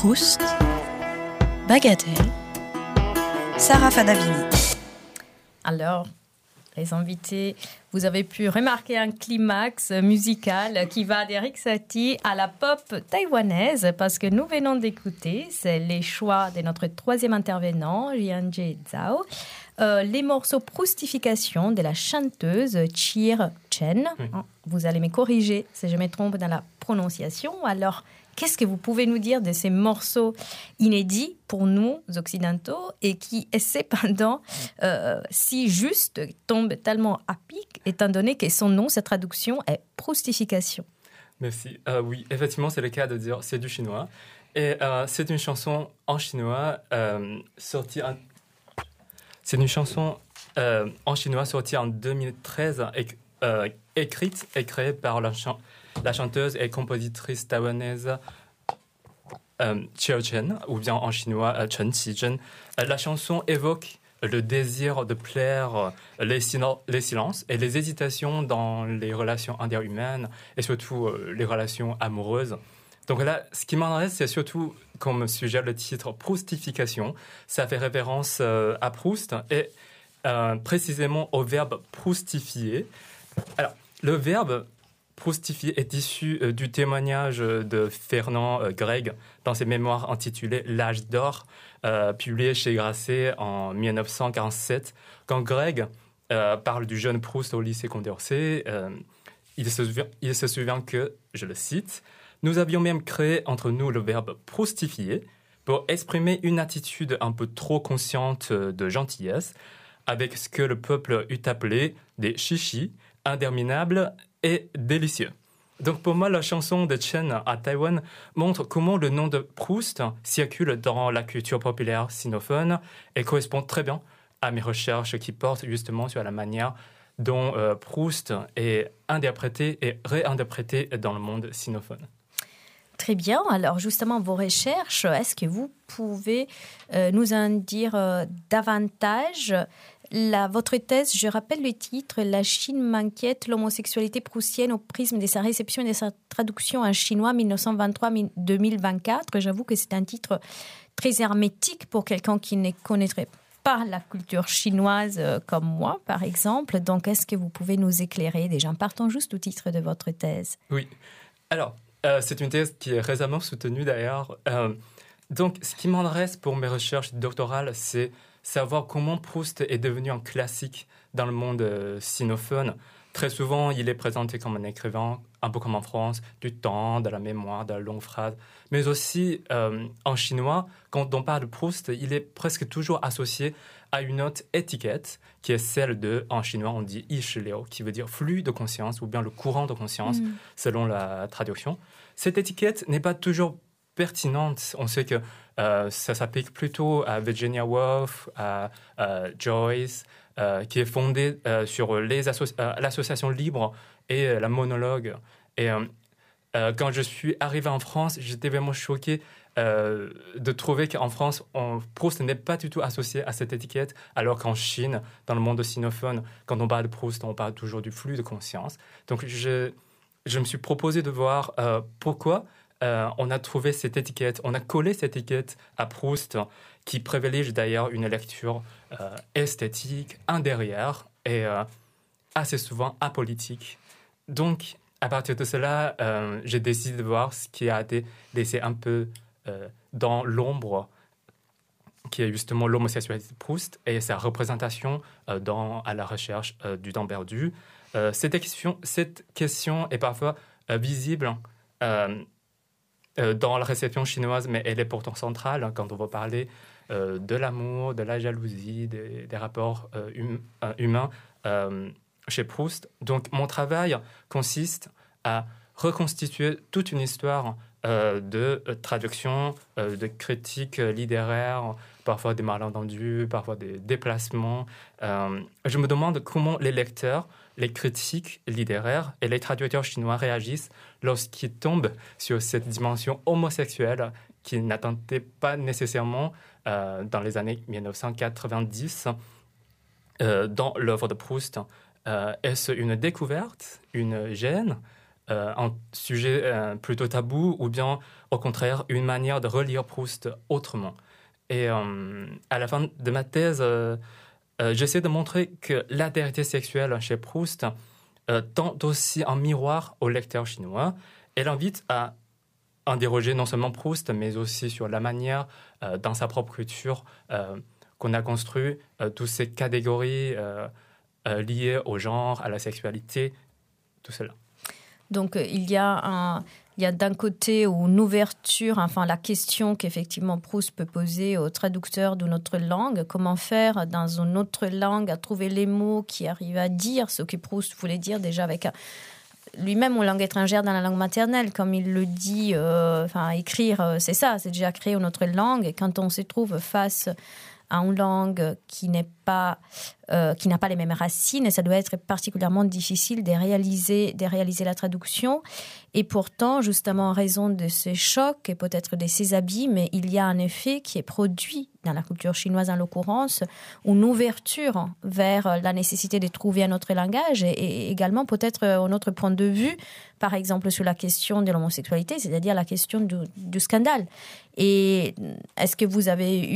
Proust, Bagatelle, Sarah Fadavini. Alors, les invités, vous avez pu remarquer un climax musical qui va d'Erik Satie à la pop taïwanaise, parce que nous venons d'écouter, c'est les choix de notre troisième intervenant, Jianjie Zhao, les morceaux Proustification de la chanteuse Chir Chen. Oui. Vous allez me corriger si je me trompe dans la prononciation. Alors, qu'est-ce que vous pouvez nous dire de ces morceaux inédits pour nous, occidentaux, et qui, cependant, si juste, tombent tellement à pic, étant donné que son nom, sa traduction est Proustification? Merci. Oui, effectivement, c'est le cas de dire c'est du chinois. Et c'est une chanson en chinois sortie en... C'est une chanson en chinois sortie en 2013, écrite et créée par la chanteuse et compositrice taïwanaise Chir Chen, ou bien en chinois Chen Qizhen. La chanson évoque le désir de plaire, les silences et les hésitations dans les relations interhumaines et surtout les relations amoureuses. Donc là, ce qui m'intéresse, c'est surtout, comme suggère le titre, Proustification. Ça fait référence à Proust et précisément au verbe proustifier. Alors, le verbe proustifier est issu du témoignage de Fernand Gregg dans ses mémoires intitulées L'âge d'or, publié chez Grasset en 1947. Quand Gregg parle du jeune Proust au lycée Condorcet, il se souvient que, je le cite, « Nous avions même créé entre nous le verbe proustifier pour exprimer une attitude un peu trop consciente de gentillesse avec ce que le peuple eût appelé des chichis, interminables et délicieux. » Donc pour moi, la chanson de Chen à Taïwan montre comment le nom de Proust circule dans la culture populaire sinophone et correspond très bien à mes recherches qui portent justement sur la manière dont Proust est interprété et réinterprété dans le monde sinophone. Très bien. Alors justement, vos recherches, est-ce que vous pouvez nous en dire davantage? Votre thèse, je rappelle le titre, « La Chine m'inquiète, l'homosexualité proustienne au prisme de sa réception et de sa traduction en chinois 1923-2024 ». J'avoue que c'est un titre très hermétique pour quelqu'un qui ne connaîtrait pas la culture chinoise comme moi, par exemple. Donc, est-ce que vous pouvez nous éclairer déjà? Partons juste du titre de votre thèse. Oui. Alors, c'est une thèse qui est récemment soutenue d'ailleurs. Donc, ce qui m'intéresse pour mes recherches doctorales, c'est savoir comment Proust est devenu un classique dans le monde sinophone. Très souvent, il est présenté comme un écrivain, un peu comme en France, du temps, de la mémoire, de la longue phrase. Mais aussi, en chinois, quand on parle de Proust, il est presque toujours associé à une autre étiquette, qui est celle de, en chinois, on dit « yi shi liu », qui veut dire « flux de conscience » ou bien « le courant de conscience », selon la traduction. Cette étiquette n'est pas toujours pertinente. On sait que ça s'applique plutôt à Virginia Woolf, à Joyce, qui est fondée sur l'association libre et la monologue. Et quand je suis arrivé en France, j'étais vraiment choqué de trouver qu'en France, Proust n'est pas du tout associé à cette étiquette, alors qu'en Chine, dans le monde sinophone, quand on parle de Proust, on parle toujours du flux de conscience. Donc je me suis proposé de voir pourquoi on a trouvé cette étiquette, on a collé cette étiquette à Proust, qui privilégie d'ailleurs une lecture esthétique, intérieure et assez souvent apolitique. Donc, à partir de cela, j'ai décidé de voir ce qui a été laissé un peu dans l'ombre, qui est justement l'homosexualité de Proust et sa représentation à la recherche du temps perdu. Cette question est parfois visible dans la réception chinoise, mais elle est pourtant centrale quand on va parler de l'amour, de la jalousie, des rapports humains chez Proust. Donc mon travail consiste à reconstituer toute une histoire de traduction, de critique littéraire, parfois des malentendus, parfois des déplacements. Je me demande comment les lecteurs, les critiques littéraires et les traducteurs chinois réagissent lorsqu'ils tombent sur cette dimension homosexuelle qu'ils n'attendaient pas nécessairement dans les années 1990 dans l'œuvre de Proust. Est-ce une découverte, une gêne, un sujet plutôt tabou ou bien au contraire une manière de relire Proust autrement. Et à la fin de ma thèse, j'essaie de montrer que l'altérité sexuelle chez Proust tend aussi en miroir au lecteur chinois. Elle invite à interroger non seulement Proust, mais aussi sur la manière, dans sa propre culture, qu'on a construit toutes ces catégories liées au genre, à la sexualité, tout cela. Donc, il y a d'un côté une ouverture, enfin la question qu'effectivement Proust peut poser au traducteur d'une autre langue, comment faire dans une autre langue à trouver les mots qui arrivent à dire ce que Proust voulait dire déjà avec lui-même en langue étrangère dans la langue maternelle, comme il le dit, écrire, c'est ça, c'est déjà créer une autre langue. Et quand on se trouve face à une langue qui n'a pas les mêmes racines, ça doit être particulièrement difficile de réaliser la traduction. Et pourtant, justement, en raison de ces chocs et peut-être de ces abîmes, il y a un effet qui est produit dans la culture chinoise en l'occurrence, une ouverture vers la nécessité de trouver un autre langage et également peut-être un autre point de vue, par exemple sur la question de l'homosexualité, c'est-à-dire la question du scandale. Et est-ce que vous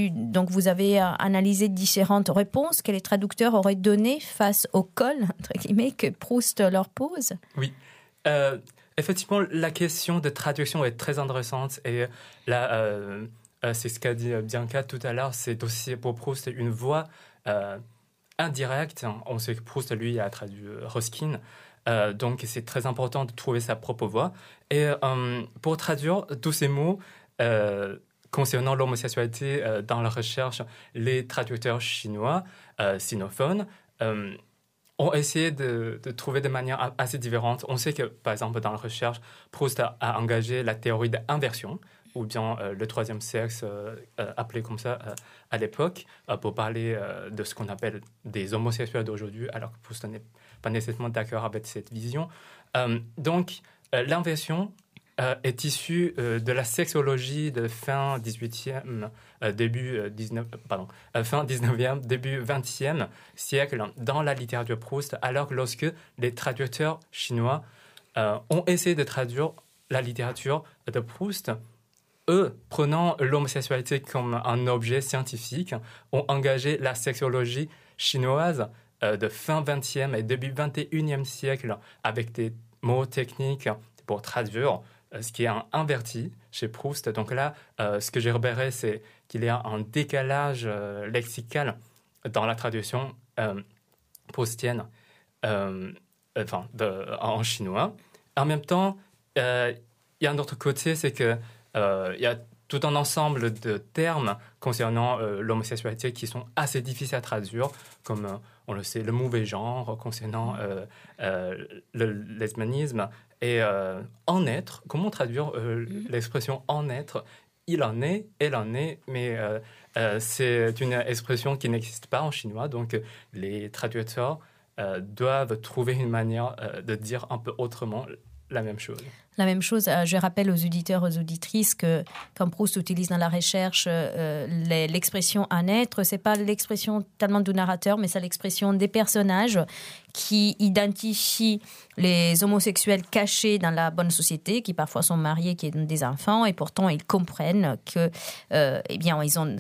avez analysé différentes réponses que les traducteurs auraient données face au col, entre guillemets, que Proust leur pose? Oui. Effectivement, la question de traduction est très intéressante et là, c'est ce qu'a dit Bianca tout à l'heure, c'est aussi pour Proust une voix indirecte. On sait que Proust, lui, a traduit Ruskin, donc c'est très important de trouver sa propre voix. Et pour traduire tous ces mots concernant l'homosexualité dans la recherche, les traducteurs chinois sinophones ont essayé de trouver des manières assez différentes. On sait que, par exemple, dans la recherche, Proust a engagé la théorie d'inversion, ou bien le troisième sexe, appelé comme ça à l'époque, pour parler de ce qu'on appelle des homosexuels d'aujourd'hui, alors que Proust n'est pas nécessairement d'accord avec cette vision. Donc, l'inversion est issue de la sexologie de fin 18e, fin 19e, début 20e siècle dans la littérature Proust, alors que lorsque les traducteurs chinois ont essayé de traduire la littérature de Proust, eux, prenant l'homosexualité comme un objet scientifique, ont engagé la sexologie chinoise de fin 20e et début 21e siècle avec des mots techniques pour traduire, ce qui est inverti chez Proust. Donc là, ce que j'ai repéré, c'est qu'il y a un décalage lexical dans la traduction proustienne en chinois. En même temps, il y a un autre côté, c'est que il y a tout un ensemble de termes concernant l'homosexualité qui sont assez difficiles à traduire, comme on le sait, le mauvais genre, concernant le lesbianisme. Et en être, comment traduire l'expression en être? Il en est, elle en est, mais c'est une expression qui n'existe pas en chinois, donc les traducteurs doivent trouver une manière de dire un peu autrement la même chose. La même chose, je rappelle aux auditeurs, aux auditrices que quand Proust utilise dans la recherche l'expression « un être », ce n'est pas l'expression tellement du narrateur, mais c'est l'expression des personnages qui identifient les homosexuels cachés dans la bonne société, qui parfois sont mariés, qui ont des enfants, et pourtant ils comprennent que, ils ont